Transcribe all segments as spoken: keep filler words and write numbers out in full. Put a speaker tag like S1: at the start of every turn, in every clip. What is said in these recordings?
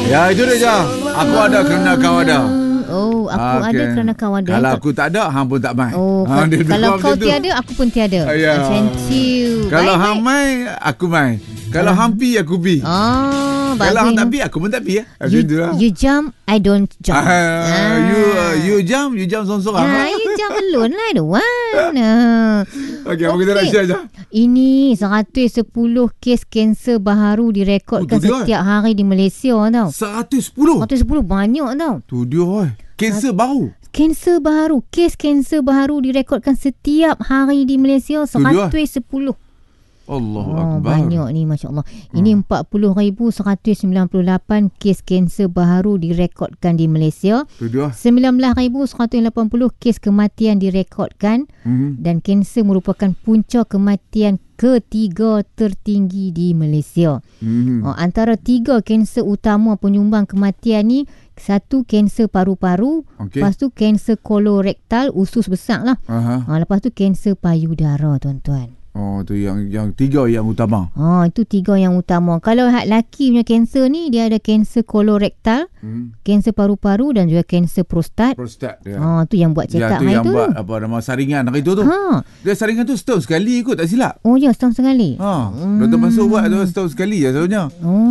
S1: Ya, itu dia je. Aku ada kerana kau ada.
S2: Oh, aku okay. ada kerana kau ada.
S1: Kalau aku tak ada, hang pun tak mai.
S2: Oh, ha, kalau kau tiada, aku pun tiada.
S1: Ya.
S2: Macam tu.
S1: Kalau hang mai, aku mai. Kalau hang pi, aku pi.
S2: Oh,
S1: kalau hang tak pi, aku pun tak pi.
S2: You, you jump, I don't jump.
S1: Ah, ah. You uh, you jump, you jump sorang-sorang.
S2: Ah, you jump alone lah, I don't want. Ah.
S1: Okey, apa kita nak share je?
S2: Ini seratus sepuluh kes kanser baharu direkodkan oh, setiap hari di Malaysia tau.
S1: seratus sepuluh?
S2: seratus sepuluh banyak tau.
S1: Tu dia oi. Kanser baru.
S2: Kanser baharu, kes kanser baharu direkodkan setiap hari di Malaysia seratus sepuluh.
S1: Allahu
S2: oh,
S1: Akbar.
S2: Banyak ni, Masya Allah. Ini hmm. empat puluh ribu seratus sembilan puluh lapan kes kanser baharu direkodkan di Malaysia. sembilan belas ribu seratus lapan puluh kes kematian direkodkan. Hmm. Dan kanser merupakan punca kematian ketiga tertinggi di Malaysia. Hmm. Oh, antara tiga kanser utama penyumbang kematian ni, satu kanser paru-paru, okay. Lepas tu kanser kolorektal, usus besar lah. Uh-huh. Ha, lepas tu kanser payudara, tuan-tuan.
S1: Oh, tu yang yang tiga yang utama.
S2: Oh, itu tiga yang utama. Kalau hak laki punya kanser ni, dia ada kanser kolorektal, hmm. kanser paru-paru dan juga kanser prostat.
S1: Prostat dia.
S2: Oh, tu yang buat check up
S1: hari tu. Ya, tu yang
S2: tu.
S1: buat apa nama saringan hari tu tu. Ha. Dia saringan tu setahun sekali kot, tak silap.
S2: Oh, ya, setahun sekali.
S1: Ha. Hmm. Doktor masuk buat tu setahun sekali ya selalunya.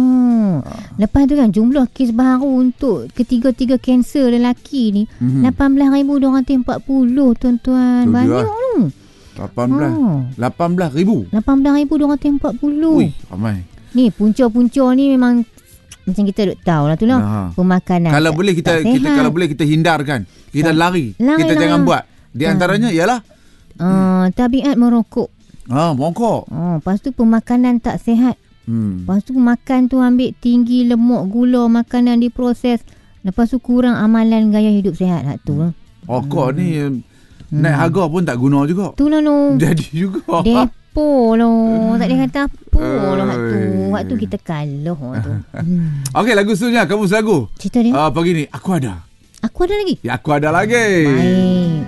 S2: Oh. Ha. Lepas tu kan jumlah kes baru untuk ketiga-tiga kanser lelaki ni, hmm. lapan belas ribu dua ratus empat puluh, tuan-tuan. Tu banyak tu.
S1: lapan belas oh. lapan belas ribu
S2: lapan belas ribu dua ratus empat puluh.
S1: Ui, ramai.
S2: Ni punca-punca ni memang macam kita duk tahu lah tu lah. Nah. Pemakanan
S1: kalau boleh kita, kita kalau boleh kita hindarkan, kita lari, lari kita lari. Jangan buat. Di antaranya ialah
S2: uh, tabiat merokok.
S1: Ah, merokok.
S2: Oh, lepas tu pemakanan tak sihat. Hmm. Lepas tu makan tu ambil tinggi lemak, gula, makanan diproses. Lepas tu kurang amalan gaya hidup sihat. Hak tu lah.
S1: Rokok hmm. ni Hmm. naik harga pun tak guna juga.
S2: Tu lah no.
S1: Jadi juga.
S2: Depo loh. Tak boleh kata apa uh, lah tu. Waktu kita kalah tu.
S1: Hmm. Okey, lagu seterusnya. Kamu selagu.
S2: Cerita dia.
S1: Uh, pagi ni. Aku ada.
S2: Aku ada lagi?
S1: Ya, aku ada lagi.
S2: Baik.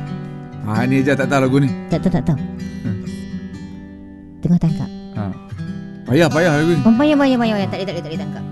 S1: Ha, ni je tak tahu lagu ni.
S2: Tak tahu, tak tahu. Hmm. Tengah tangkap.
S1: Ha. Payah, payah lagu ni.
S2: Oh, payah, payah, payah. Tak boleh, tak boleh, tak boleh tangkap.